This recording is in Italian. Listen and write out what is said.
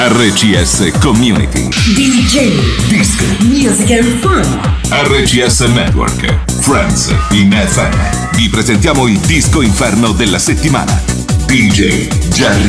RCS Community. DJ. Disc. Music and Fun. RCS Network. Friends in FM. Vi presentiamo il disco inferno della settimana. DJ Jerry